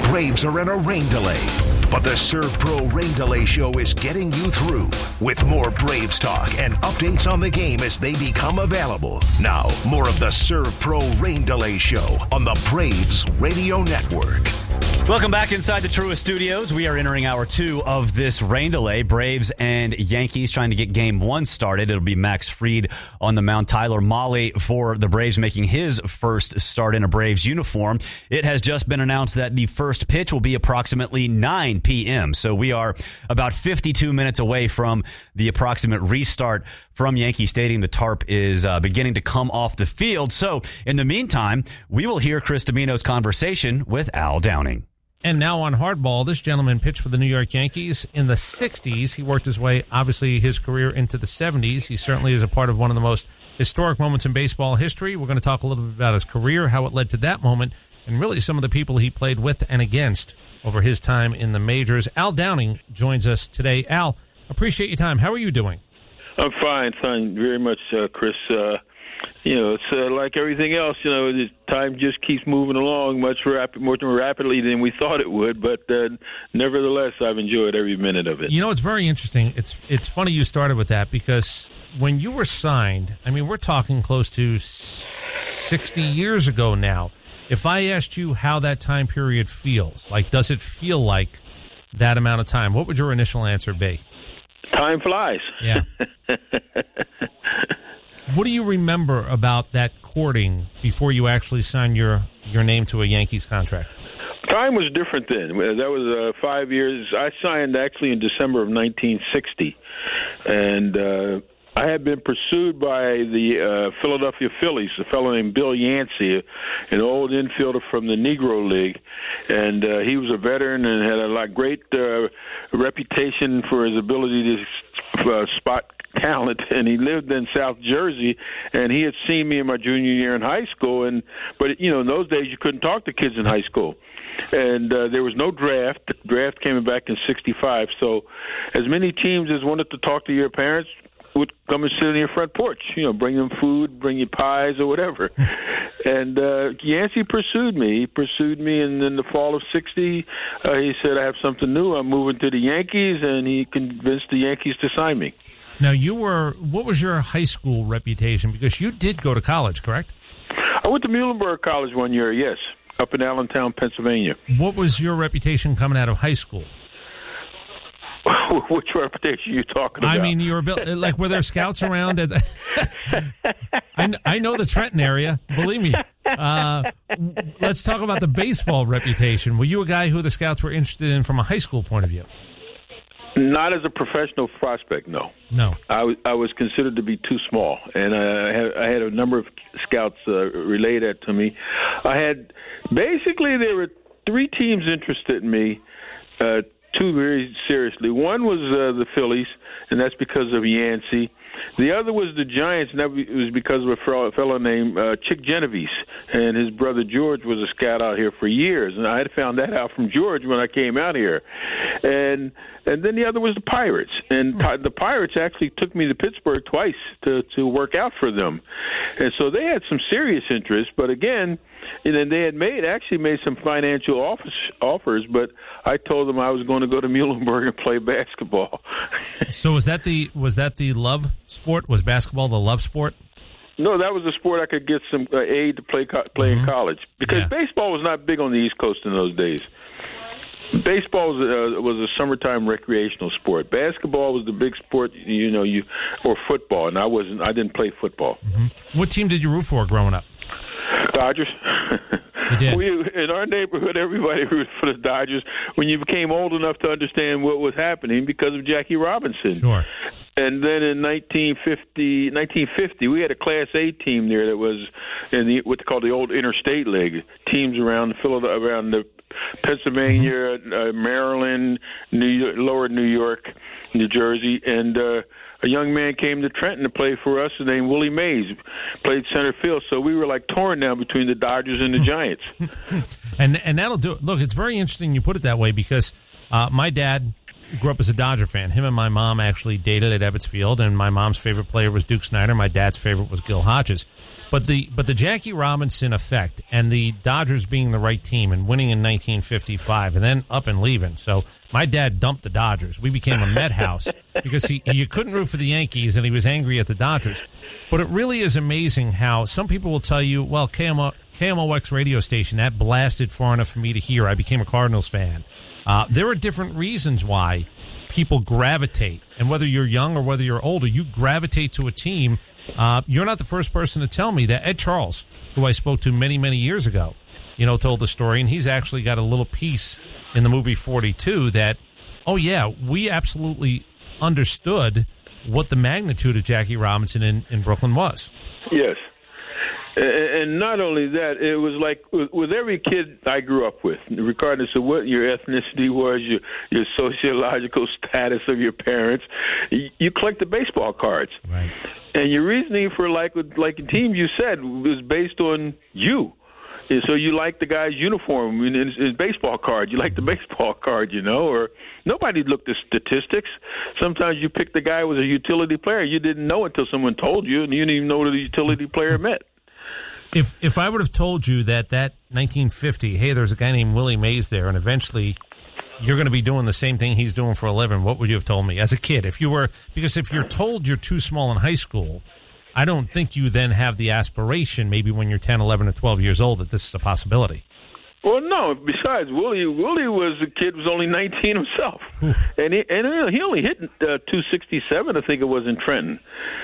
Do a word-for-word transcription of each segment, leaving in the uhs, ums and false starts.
Braves are in a rain delay, but the ServPro Rain Delay Show is getting you through with more Braves talk and updates on the game as they become available. Now, more of the ServPro Rain Delay Show on the Braves Radio Network. Welcome back inside the Truist Studios. We are entering hour two of this rain delay. Braves and Yankees trying to get game one started. It'll be Max Fried on the mound. Tyler Mahle for the Braves making his first start in a Braves uniform. It has just been announced that the first pitch will be approximately nine p.m. So we are about fifty-two minutes away from the approximate restart from Yankee Stadium. The tarp is uh, beginning to come off the field. So in the meantime, we will hear Chris Dimino's conversation with Al Downing. And now on Hardball, this gentleman pitched for the New York Yankees in the sixties. He worked his way, obviously, his career into the seventies. He certainly is a part of one of the most historic moments in baseball history. We're going to talk a little bit about his career, how it led to that moment, and really some of the people he played with and against over his time in the majors. Al Downing joins us today. Al, appreciate your time. How are you doing? I'm fine, fine, very much, uh, Chris. Uh, you know, it's uh, like everything else. You know, the time just keeps moving along much rapid, more rapidly than we thought it would. But uh, nevertheless, I've enjoyed every minute of it. You know, it's very interesting. It's it's funny you started with that because when you were signed, I mean, we're talking close to sixty years ago now. If I asked you how that time period feels, like, does it feel like that amount of time? What would your initial answer be? Time flies. Yeah. What do you remember about that courting before you actually signed your, your name to a Yankees contract? Time was different then. That was uh, five years. I signed actually in December of nineteen sixty, and uh, I had been pursued by the uh, Philadelphia Phillies, a fellow named Bill Yancey, an old infielder from the Negro League, and uh, he was a veteran and had a like, great uh, reputation for his ability to uh, spot talent, and he lived in South Jersey, and he had seen me in my junior year in high school, and but you know in those days you couldn't talk to kids in high school, and uh, there was no draft. The draft came back in sixty-five, so as many teams as wanted to talk to your parents would come and sit on your front porch, you know, bring them food, bring you pies or whatever. And uh, Yancey pursued me. He pursued me, and in the fall of sixty, uh, he said, I have something new. I'm moving to the Yankees, and he convinced the Yankees to sign me. Now, you were, what was your high school reputation? Because you did go to college, correct? I went to Muhlenberg College one year, yes, up in Allentown, Pennsylvania. What was your reputation coming out of high school? Which reputation are you talking about? I mean, you're like, were there scouts around? At the, I, I know the Trenton area, believe me. Uh, let's talk about the baseball reputation. Were you a guy who the scouts were interested in from a high school point of view? Not as a professional prospect, no. No. I, w- I was considered to be too small, and I had, I had a number of scouts uh, relay that to me. I had basically there were three teams interested in me, uh, two very seriously. One was uh, the Phillies, and that's because of Yancey. The other was the Giants, and that was because of a fellow named uh, Chick Genovese, and his brother George was a scout out here for years, and I had found that out from George when I came out here. And and then the other was the Pirates, and mm. the Pirates actually took me to Pittsburgh twice to, to work out for them. And so they had some serious interest, but again, and then they had made actually made some financial office, offers, but I told them I was going to go to Muhlenberg and play basketball. So was that the was that the love sport? Was basketball the love sport? No, that was a sport I could get some uh, aid to play co- play mm-hmm. in college, because yeah. baseball was not big on the East Coast in those days. Baseball was, uh, was a summertime recreational sport. Basketball was the big sport, you know, you or football, and I wasn't. I didn't play football. Mm-hmm. What team did you root for growing up? Dodgers. You did. We, in our neighborhood, everybody rooted for the Dodgers when you became old enough to understand what was happening because of Jackie Robinson. Sure. And then in nineteen fifty, nineteen fifty, we had a Class A team there that was in the what they call the old Interstate League. Teams around Philadelphia, around the Pennsylvania, mm-hmm. uh, Maryland, New York, Lower New York, New Jersey, and uh, a young man came to Trenton to play for us named Willie Mays, played center field. So we were like torn down between the Dodgers and the Giants. and and that'll do it. Look, it's very interesting you put it that way because uh, my dad grew up as a Dodger fan. Him and my mom actually dated at Ebbets Field, and my mom's favorite player was Duke Snider. My dad's favorite was Gil Hodges. But the but the Jackie Robinson effect and the Dodgers being the right team and winning in nineteen fifty-five and then up and leaving. So my dad dumped the Dodgers. We became a Met house because he you couldn't root for the Yankees and he was angry at the Dodgers. But it really is amazing how some people will tell you, well, K M O, K M O X radio station, that blasted far enough for me to hear. I became a Cardinals fan. Uh, there are different reasons why people gravitate. And whether you're young or whether you're older, you gravitate to a team. Uh, you're not the first person to tell me that. Ed Charles, who I spoke to many, many years ago, you know, told the story. And he's actually got a little piece in the movie forty-two that, oh, yeah, we absolutely understood what the magnitude of Jackie Robinson in, in Brooklyn was. Yes. And not only that, it was like with every kid I grew up with, regardless of what your ethnicity was, your your sociological status of your parents, you collected baseball cards. Right. And your reasoning for like like a team, you said, was based on you. And so you like the guy's uniform and his, his baseball card. You like the baseball card, you know, or nobody looked at statistics. Sometimes you picked the guy who was a utility player. You didn't know until someone told you, and you didn't even know what a utility player meant. If if I would have told you that that nineteen fifty, hey, there's a guy named Willie Mays there, and eventually you're going to be doing the same thing he's doing for a living, what would you have told me as a kid? If you were, because if you're told you're too small in high school, I don't think you then have the aspiration, maybe when you're ten, eleven, or twelve years old, that this is a possibility. Well, no. Besides, Willie, Willie was a kid who was only nineteen himself, Oof. and he and he only hit uh, two sixty-seven, I think it was, in Trenton.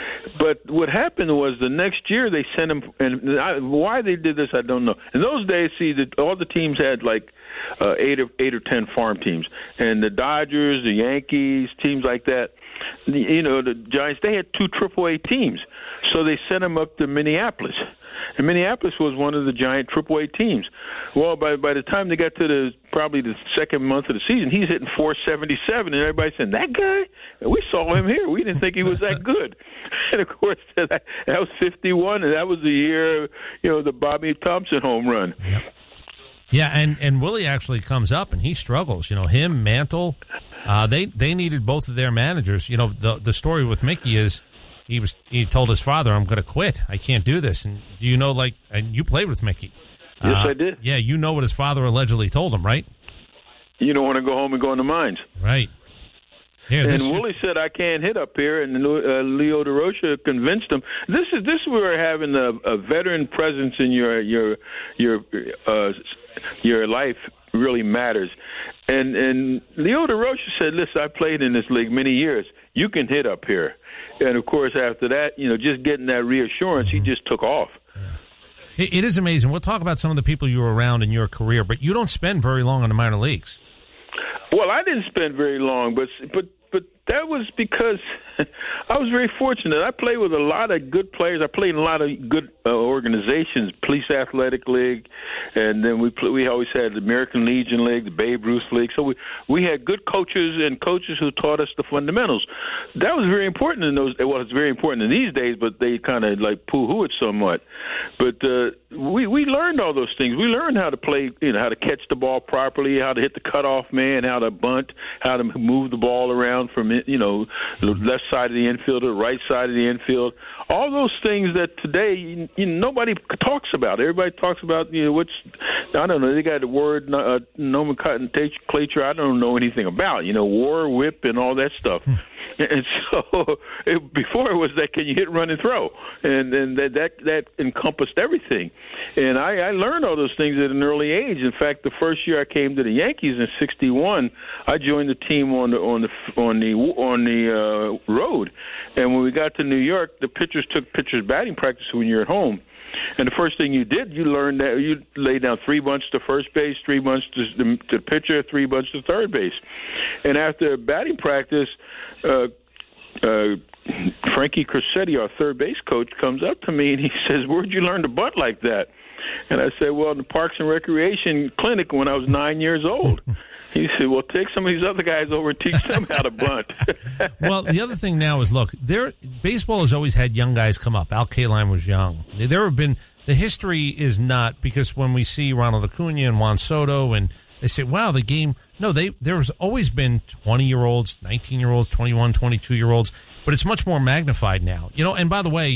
But what happened was the next year they sent him, and I, why they did this, I don't know. In those days, see, the, all the teams had like uh, eight or eight or ten farm teams, and the Dodgers, the Yankees, teams like that. The, you know, the Giants, they had two triple A teams, so they sent him up to Minneapolis. And Minneapolis was one of the giant triple A teams. Well, by by the time they got to the probably the second month of the season, he's hitting four seventy-seven, and everybody said, that guy? We saw him here. We didn't think he was that good. And, of course, that, that was fifty-one, and that was the year, you know, the Bobby Thompson home run. Yep. Yeah, and, and Willie actually comes up, and he struggles. You know, him, Mantle, uh, they, they needed both of their managers. You know, the the story with Mickey is, He was. He told his father, "I'm going to quit. I can't do this." And do you know, like, and you played with Mickey? Yes, uh, I did. Yeah, you know what his father allegedly told him, right? You don't want to go home and go in the mines, right? Here, and this Willie said, "I can't hit up here," and uh, Leo DeRocha convinced him. This is this is where having a, a veteran presence in your your your uh, your life really matters. And and Leo DeRocha said, "Listen, I played in this league many years. You can hit up here." And, of course, after that, you know, just getting that reassurance, he just took off. Yeah. It, it is amazing. We'll talk about some of the people you were around in your career, but you don't spend very long in the minor leagues. Well, I didn't spend very long, but but but that was because I was very fortunate. I played with a lot of good players. I played in a lot of good uh, organizations, Police Athletic League, and then we play, we always had the American Legion League, the Babe Ruth League. So we we had good coaches and coaches who taught us the fundamentals. That was very important in those. Well, it's very important in these days, but they kind of like poo-hoo it somewhat. But uh, we we learned all those things. We learned how to play, you know, how to catch the ball properly, how to hit the cutoff man, how to bunt, how to move the ball around from, you know, the left side of the infield to the right side of the infield. All those things that today, you, you know, nobody talks about. Everybody talks about, you know, what's, I don't know, they got the word uh, nomenclature I don't know anything about, you know, war, whip, and all that stuff. And so it, before it was that, can you hit, run, and throw? And and that that, that encompassed everything. And I, I learned all those things at an early age. In fact, the first year I came to the Yankees in sixty-one, I joined the team on the on the on the on the uh, road. And when we got to New York, the pitchers took pitchers batting practice when you're at home. And the first thing you did, you learned that you lay down three bunts to first base, three bunts to the, to the pitcher, three bunts to third base. And after batting practice, uh, uh, Frankie Cressetti, our third base coach, comes up to me and he says, "Where'd you learn to bunt like that?" And I said, "Well, in the Parks and Recreation Clinic when I was nine years old." He said, "Well, take some of these other guys over and teach them how to bunt." Well, the other thing now is, look, there baseball has always had young guys come up. Al Kaline was young. There have been the history is not, because when we see Ronald Acuna and Juan Soto and they say, wow, the game, no, they there's always been twenty-year-olds, nineteen-year-olds, twenty-one, twenty-two-year-olds, but it's much more magnified now. You know, and by the way,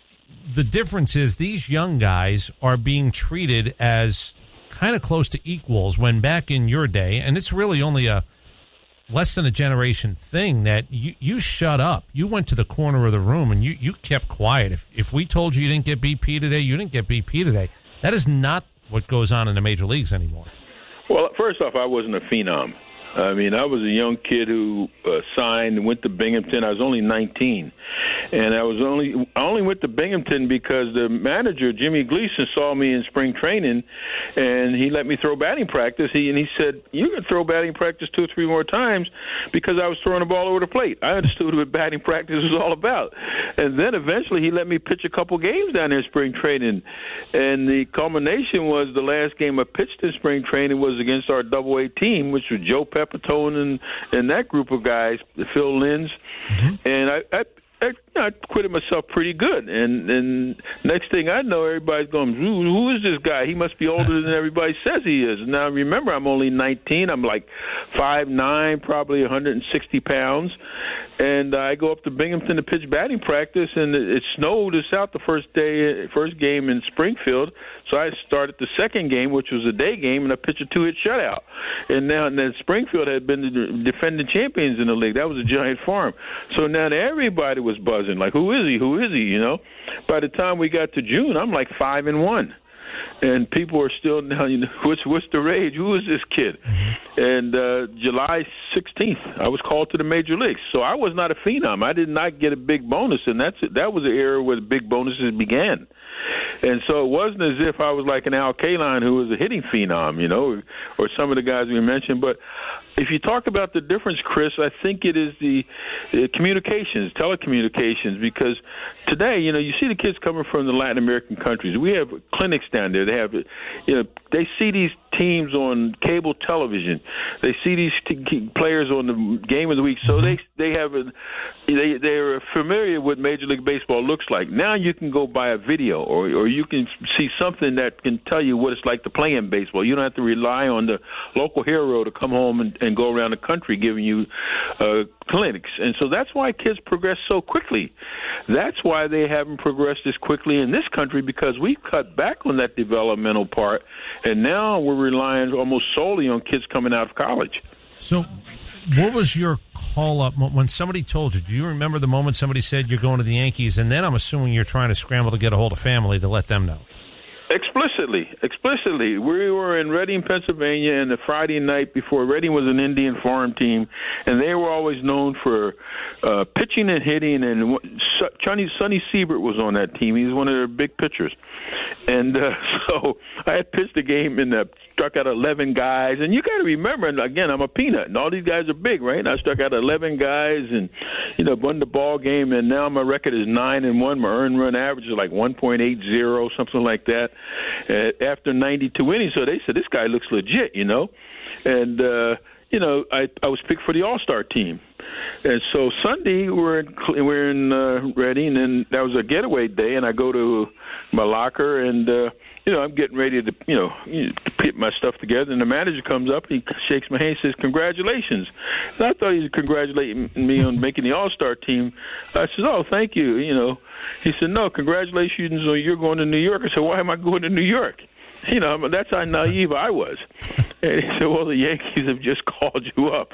the difference is these young guys are being treated as kind of close to equals when back in your day, and it's really only a less than a generation thing, that you, you shut up. You went to the corner of the room and you, you kept quiet. If if we told you you didn't get B P today, you didn't get B P today. That is not what goes on in the major leagues anymore. Well, first off, I wasn't a phenom. I mean, I was a young kid who uh, signed and went to Binghamton. I was only nineteen, and I was only I only went to Binghamton because the manager, Jimmy Gleason, saw me in spring training, and he let me throw batting practice. He and he said, "You can throw batting practice two or three more times," because I was throwing the ball over the plate. I understood what batting practice was all about, and then eventually he let me pitch a couple games down there in spring training, and the culmination was the last game I pitched in spring training was against our Double A team, which was Joe Pepitone and and that group of guys, Phil Linz, mm-hmm. and I, I, I, I acquitted myself pretty good. And and next thing I know, everybody's going, who, who is this guy? He must be older than everybody says he is. Now remember, I'm only nineteen. I'm like five nine, probably one hundred sixty pounds. And I go up to Binghamton to pitch batting practice, and it, it snowed us out the first day, first game in Springfield. So I started the second game, which was a day game, and I pitched a two-hit shutout. And now, and then Springfield had been the defending champions in the league. That was a giant farm. So now everybody was buzzing, like, who is he? Who is he? You know. By the time we got to June, I'm like five and one. And people are still now, you know, what's what's the rage? Who is this kid? Mm-hmm. And uh, July sixteenth, I was called to the major leagues. So I was not a phenom. I did not get a big bonus, and that's that was the era where the big bonuses began. And so it wasn't as if I was like an Al Kaline who was a hitting phenom, you know, or some of the guys we mentioned. But if you talk about the difference, Chris, I think it is the, the communications, telecommunications, because today, you know, you see the kids coming from the Latin American countries. We have clinics down there. They have, you know, they see these teams on cable television. They see these t- players on the game of the week. So they they have a, they they're familiar with Major League Baseball looks like. Now you can go buy a video, or or you can see something that can tell you what it's like to play in baseball. You don't have to rely on the local hero to come home and, and go around the country giving you uh, clinics. And so that's why kids progress so quickly. That's why they haven't progressed as quickly in this country, because we cut back on that developmental part, and now we're relying almost solely on kids coming out of college. So what was your call-up when somebody told you? Do you remember the moment somebody said you're going to the Yankees, and then I'm assuming you're trying to scramble to get a hold of family to let them know? Explicitly, explicitly. We were in Reading, Pennsylvania, and the Friday night before. Reading was an Indian farm team, and they were always known for uh, pitching and hitting. And Sonny, Sonny Siebert was on that team. He was one of their big pitchers. And uh, so I had pitched a game and uh, struck out eleven guys. And you got to remember, and again, I'm a peanut, and all these guys are big, right? And I struck out eleven guys and, you know, won the ball game. And now my record is nine and one. My earned run average is like one point eight zero, something like that. Uh, after ninety-two innings, so they said, this guy looks legit, you know. And, uh, you know, I, I was picked for the All-Star team. And so Sunday we're in, we're in uh, Reading, and that was a getaway day, and I go to my locker, and, uh, you know, I'm getting ready to, you know, to put my stuff together, and the manager comes up, he shakes my hand and says, congratulations. And I thought he was congratulating me on making the All-Star team. I said, oh, thank you, you know. He said, no, congratulations, you're going to New York. I said, why am I going to New York? You know, that's how naive I was. And he said, well, the Yankees have just called you up.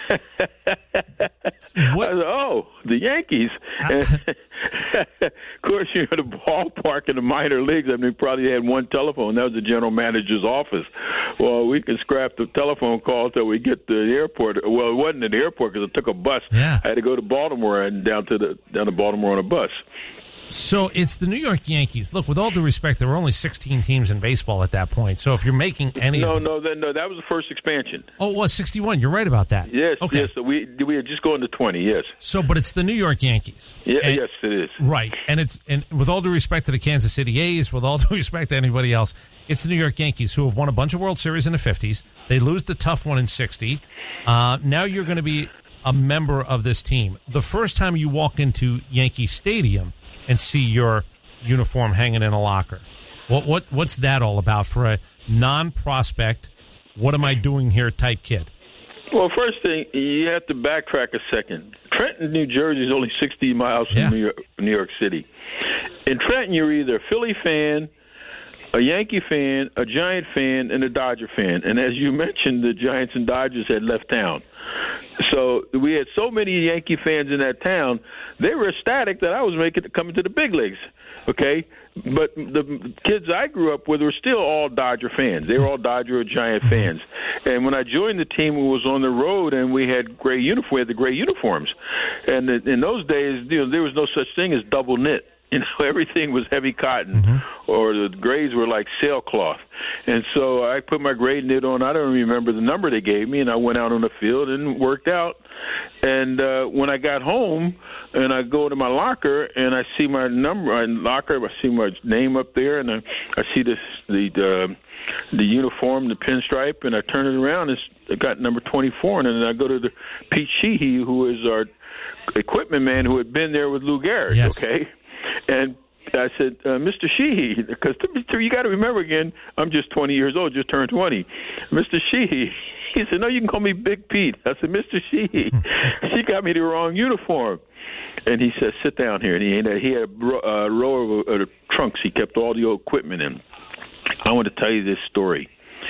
What? I said, oh, the Yankees. And of course, you know, the ballpark in the minor leagues, I mean, probably had one telephone. That was the general manager's office. Well, we can scrap the telephone call until we get to the airport. Well, it wasn't at the airport because I took a bus. Yeah. I had to go to Baltimore and down to the down to Baltimore on a bus. So it's the New York Yankees. Look, with all due respect, there were only sixteen teams in baseball at that point. So if you're making any no, of them... no, no, no, that was the first expansion. Oh, it was sixty-one. You're right about that. Yes, okay. yes. So we we had just gone to twenty. Yes. So, but it's the New York Yankees. Yeah, and, yes, it is. Right, and it's and with all due respect to the Kansas City A's, with all due respect to anybody else, it's the New York Yankees who have won a bunch of World Series in the fifties. They lose the tough one in sixty. Uh, now you're going to be a member of this team. The first time you walk into Yankee Stadium and see your uniform hanging in a locker, what what what's that all about for a non-prospect what am I doing here type kid? Well, first thing, you have to backtrack a second. Trenton, New Jersey is only sixty miles from Yeah. New York, New York City. In Trenton, you're either a Philly fan, a Yankee fan, a Giant fan, and a Dodger fan. And as you mentioned, the Giants and Dodgers had left town. So we had so many Yankee fans in that town, they were ecstatic that I was making coming to the big leagues. Okay, but the kids I grew up with were still all Dodger fans. They were all Dodger or Giant fans. And when I joined the team, it was on the road, and we had gray uniform. We had the gray uniforms. And in those days, you know, there was no such thing as double knit. You know, everything was heavy cotton, mm-hmm. or the grays were like sailcloth. And so I put my gray knit on. I don't remember the number they gave me, and I went out on the field and worked out. And uh, when I got home, and I go to my locker, and I see my number, my locker, I see my name up there, and I, I see this the uh, the uniform, the pinstripe, and I turn it around, and it's got number twenty-four, and then I go to the Pete Sheehy, who is our equipment man, who had been there with Lou Gehrig. Yes. Okay. And I said, uh, Mister Sheehy, because you got to remember again, I'm just twenty years old, just turned twenty. Mister Sheehy, he said, no, you can call me Big Pete. I said, Mister Sheehy, she got me the wrong uniform. And he said, sit down here. And he had, he had a uh, row of uh, trunks. He kept all the old equipment in. I want to tell you this story.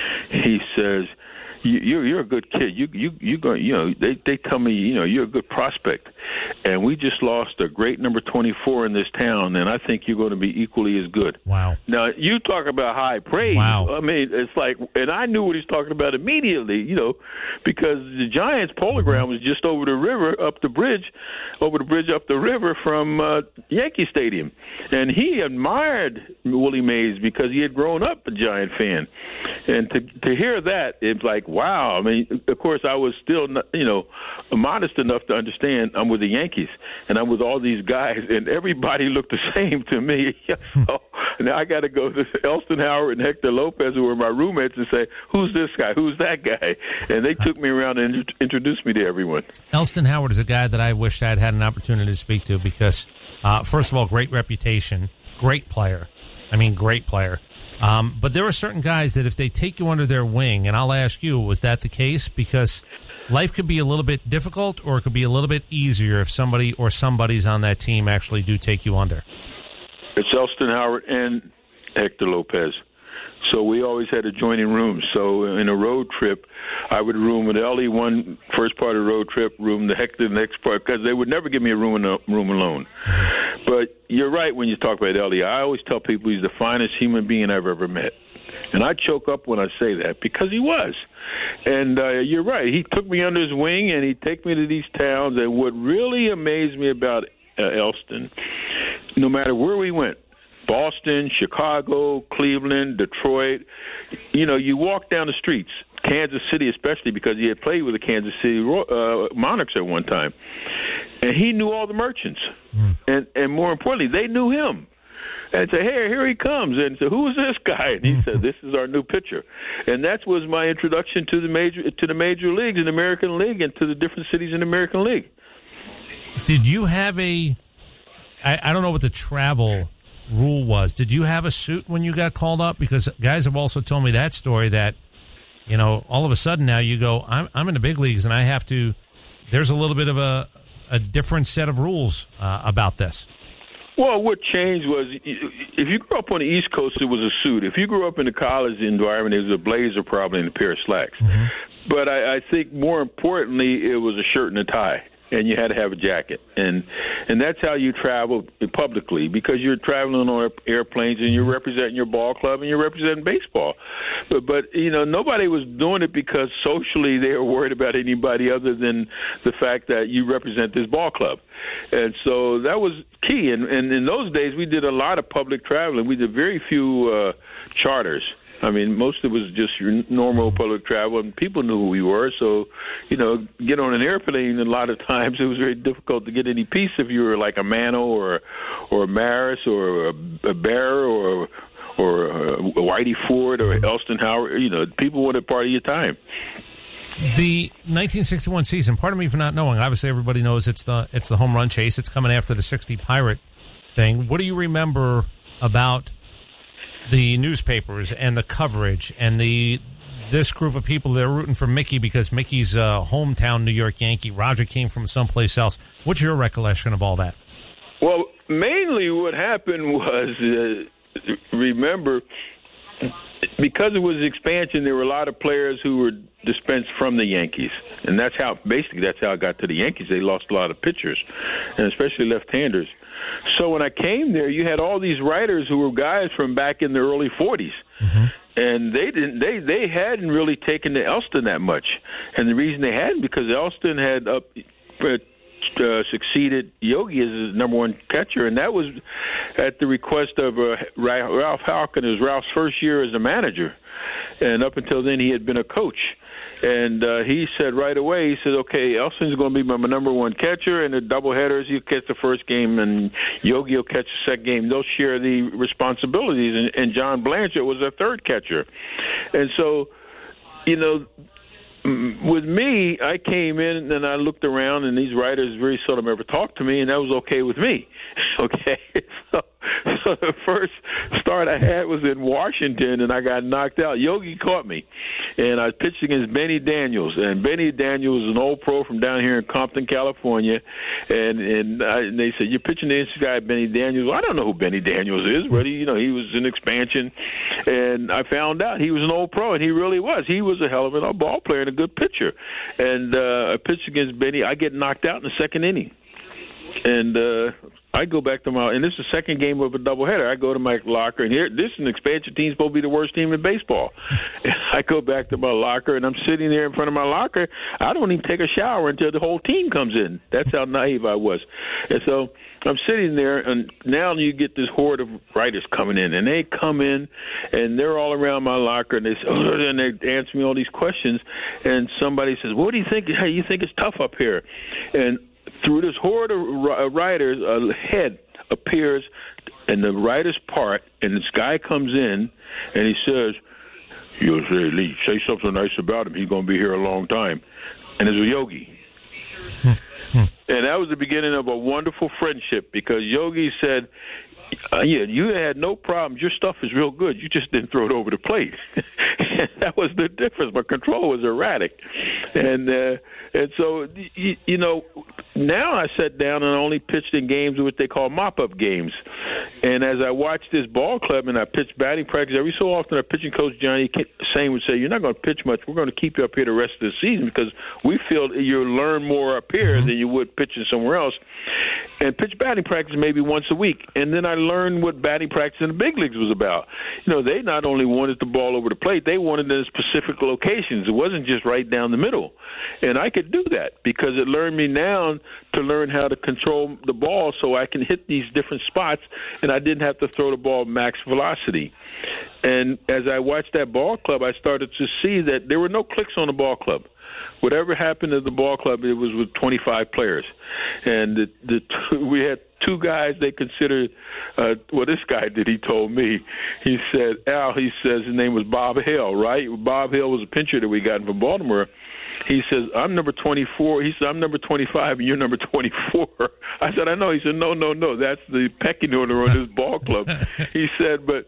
He says, you, you're you're a good kid. You you you go. You know they they tell me you know you're a good prospect, and we just lost a great number twenty-four in this town, and I think you're going to be equally as good. Wow. Now you talk about high praise. Wow. I mean, it's like, and I knew what he's talking about immediately. You know, because the Giants' polo ground was just over the river, up the bridge, over the bridge up the river from uh, Yankee Stadium, and he admired Willie Mays because he had grown up a Giant fan, and to to hear that, it's like. Wow. I mean, of course, I was still, not, you know, modest enough to understand I'm with the Yankees, and I'm with all these guys, and everybody looked the same to me. So now I got to go to Elston Howard and Hector Lopez, who were my roommates, and say, who's this guy? Who's that guy? And they took me around and int- introduced me to everyone. Elston Howard is a guy that I wish I'd had an opportunity to speak to because, uh, first of all, great reputation, great player. I mean, great player. Um, but there are certain guys that if they take you under their wing, and I'll ask you, was that the case? Because life could be a little bit difficult or it could be a little bit easier if somebody or somebody's on that team actually do take you under. It's Elston Howard and Hector Lopez. So we always had adjoining rooms. So in a road trip, I would room with Ellie one first part of the road trip, room the Hector the next part, because they would never give me a room in a room alone. But you're right when you talk about Ellie. I always tell people he's the finest human being I've ever met. And I choke up when I say that because he was. And uh, you're right. He took me under his wing, and he'd take me to these towns. And what really amazed me about uh, Elston, no matter where we went, Boston, Chicago, Cleveland, Detroit, you know, you walk down the streets, Kansas City especially, because he had played with the Kansas City uh, Monarchs at one time. And he knew all the merchants. Mm. And and more importantly, they knew him. And say, hey, here he comes. And so, who is this guy? And he said, this is our new pitcher. And that was my introduction to the major to the major leagues in the American League and to the different cities in the American League. Did you have a I, I don't know what the travel rule was. Did you have a suit when you got called up? Because guys have also told me that story that, you know, all of a sudden now you go, I'm, I'm in the big leagues and I have to, there's a little bit of a, a different set of rules uh, about this. Well, what changed was if you grew up on the East Coast, it was a suit. If you grew up in the college environment, it was a blazer probably and a pair of slacks. Mm-hmm. But I, I think more importantly, it was a shirt and a tie. And you had to have a jacket, and and that's how you travel publicly because you're traveling on airplanes and you're representing your ball club and you're representing baseball. But but you know nobody was doing it because socially they were worried about anybody other than the fact that you represent this ball club, and so that was key. And, and in those days we did a lot of public traveling. We did very few uh, charters. I mean, most of it was just your normal public travel, and people knew who we were. So, you know, get on an airplane, a lot of times it was very difficult to get any peace if you were like a Mano or or a Maris or a, a Bear or or a Whitey Ford or Elston Howard. You know, people wanted part of your time. The nineteen sixty-one season, pardon me for not knowing. Obviously, everybody knows it's the it's the home run chase. It's coming after the sixty Pirate thing. What do you remember about the newspapers and the coverage and the this group of people that are rooting for Mickey because Mickey's a hometown New York Yankee. Roger came from someplace else. What's your recollection of all that? Well, mainly what happened was, uh, remember, because it was expansion, there were a lot of players who were dispensed from the Yankees. And that's how, basically, that's how I got to the Yankees. They lost a lot of pitchers, and especially left-handers. So when I came there, you had all these writers who were guys from back in the early forties. Mm-hmm. And they didn't. They they hadn't really taken to Elston that much, and the reason they hadn't because Elston had up uh, succeeded Yogi as his number one catcher, and that was at the request of uh, Ralph Halkin. It was Ralph's first year as a manager, and up until then he had been a coach. And uh, he said right away, he said, okay, Elston's going to be my number one catcher, and the doubleheaders, he'll catch the first game, and Yogi will catch the second game. They'll share the responsibilities, and, and John Blanchard was a third catcher. And so, you know, with me, I came in and I looked around, and these writers very seldom ever talked to me, and that was okay with me. Okay, so, so the first start I had was in Washington, and I got knocked out. Yogi caught me, and I pitched against Benny Daniels, and Benny Daniels is an old pro from down here in Compton, California, and and, I, and they said, you're pitching the this guy, Benny Daniels. Well, I don't know who Benny Daniels is, but he, you know, he was in expansion, and I found out he was an old pro, and he really was. He was a hell of a ball player and a good pitcher, and uh, I pitched against Benny. I get knocked out in the second inning. And uh, I go back to my, and this is the second game of a doubleheader. I go to my locker, and here, this is an expansion team supposed to be the worst team in baseball. And I go back to my locker, and I'm sitting there in front of my locker. I don't even take a shower until the whole team comes in. That's how naive I was. And so I'm sitting there, and now you get this horde of writers coming in, and they come in, and they're all around my locker, and they say, oh, and they answer me all these questions. And somebody says, "What do you think? Hey, you think it's tough up here?" And through this horde of writers, a head appears in the writer's part, and this guy comes in, and he says, "You'll say, Lee, say something nice about him. He's going to be here a long time." And it's a Yogi. And that was the beginning of a wonderful friendship because Yogi said, uh, yeah, you had no problems. Your stuff is real good. You just didn't throw it over the plate. That was the difference. My control was erratic. And uh, and so, you, you know, now I sat down and only pitched in games what they call mop-up games. And as I watched this ball club and I pitched batting practice, every so often our pitching coach, Johnny Sane, would say, "You're not going to pitch much. We're going to keep you up here the rest of the season because we feel you'll learn more up here mm-hmm. than you would pitching somewhere else." And pitch batting practice maybe once a week. And then I learned what batting practice in the big leagues was about. You know, they not only wanted the ball over the plate, they wanted it in specific locations. It wasn't just right down the middle. And I could do that because it learned me now to learn how to control the ball so I can hit these different spots and I didn't have to throw the ball max velocity. And as I watched that ball club, I started to see that there were no clicks on the ball club. Whatever happened at the ball club, it was with twenty-five players. And the, the two, we had two guys they considered, uh, well, this guy did, he told me. He said, Al, he says his name was Bob Hill, right? Bob Hill was a pitcher that we got from Baltimore. He says, I'm number twenty-four. He said, I'm number twenty-five, and you're number twenty-four. I said, I know. He said, no, no, no. That's the pecking order on this ball club. He said, but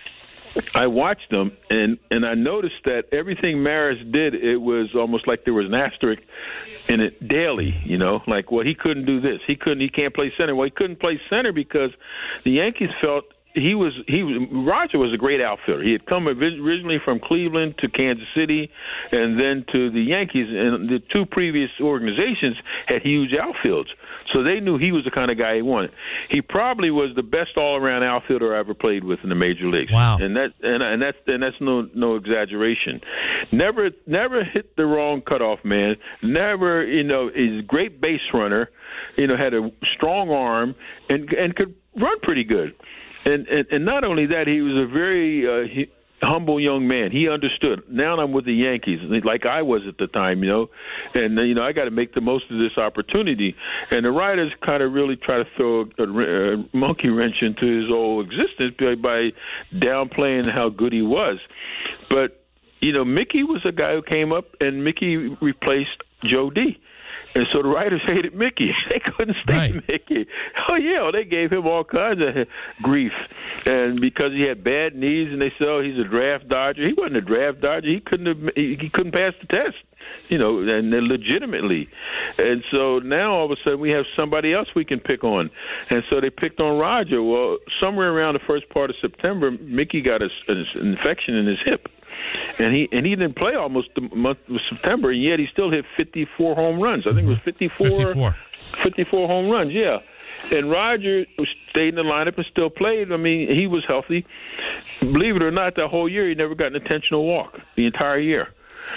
I watched them, and, and I noticed that everything Maris did, it was almost like there was an asterisk in it daily, you know, like, well, he couldn't do this. He couldn't, he can't play center. Well, he couldn't play center because the Yankees felt he was, he was, Roger was a great outfielder. He had come originally from Cleveland to Kansas City and then to the Yankees, and the two previous organizations had huge outfields. So they knew he was the kind of guy he wanted. He probably was the best all-around outfielder I ever played with in the major leagues. Wow! And that and, and that's and that's no no exaggeration. Never never hit the wrong cutoff man. Never, you know, is a great base runner. You know, had a strong arm and and could run pretty good. And and, and not only that, he was a very uh, he, humble young man. He understood. Now I'm with the Yankees, like I was at the time, you know, and, you know, I got to make the most of this opportunity. And the writers kind of really try to throw a, a monkey wrench into his whole existence by, by downplaying how good he was. But, you know, Mickey was a guy who came up, and Mickey replaced Joe D. And so the writers hated Mickey. They couldn't stand Right. Mickey. Oh, yeah, they gave him all kinds of grief. And because he had bad knees, and they said, oh, he's a draft dodger. He wasn't a draft dodger. He couldn't have, he, he couldn't pass the test, you know, and, and legitimately. And so now all of a sudden we have somebody else we can pick on. And so they picked on Roger. Well, somewhere around the first part of September, Mickey got a, an infection in his hip. And he and he didn't play almost the month of September, and yet he still hit fifty-four home runs. I think it was fifty-four, fifty-four. fifty-four home runs, yeah. And Roger stayed in the lineup and still played. I mean, he was healthy. Believe it or not, that whole year he never got an intentional walk the entire year.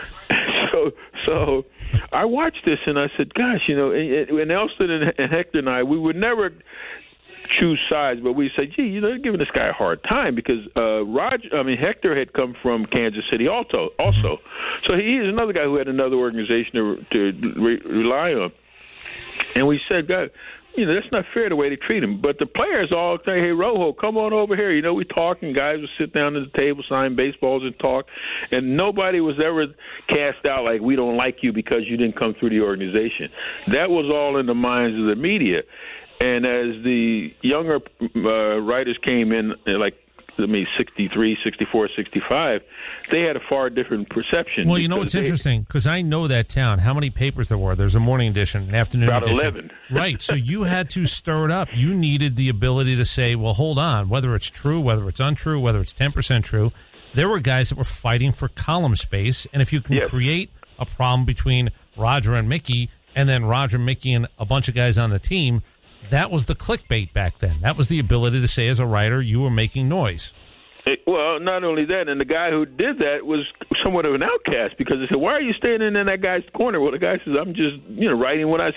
So, so I watched this and I said, gosh, you know, and, and Elston and, and Hector and I, we would never choose sides, but we say, gee, you know, they're giving this guy a hard time because uh, Roger, I mean, Hector had come from Kansas City also, also. So he is another guy who had another organization to, to re- rely on. And we said, God, you know, that's not fair the way they treat him. But the players all say, hey, Rojo, come on over here. You know, we talk, and guys would sit down at the table, sign baseballs, and talk. And nobody was ever cast out like, we don't like you because you didn't come through the organization. That was all in the minds of the media. And as the younger uh, writers came in, like, I mean, sixty-three, sixty-four, sixty-five, they had a far different perception. Well, you know what's they, interesting? Because I know that town. How many papers there were? There's a morning edition, an afternoon about edition. eleven. Right. So you had to stir it up. You needed the ability to say, well, hold on, whether it's true, whether it's untrue, whether it's ten percent true. There were guys that were fighting for column space. And if you can yes. create a problem between Roger and Mickey, and then Roger, Mickey, and a bunch of guys on the team, that was the clickbait back then. That was the ability to say, as a writer, you were making noise. It, well, not only that, and the guy who did that was somewhat of an outcast because they said, why are you standing in that guy's corner? Well, the guy says, I'm just, you know, writing what I